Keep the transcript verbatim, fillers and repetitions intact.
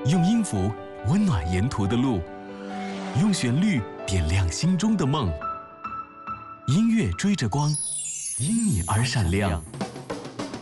用音符温暖沿途的路，用旋律点亮心中的梦。音乐追着光，因你而闪亮。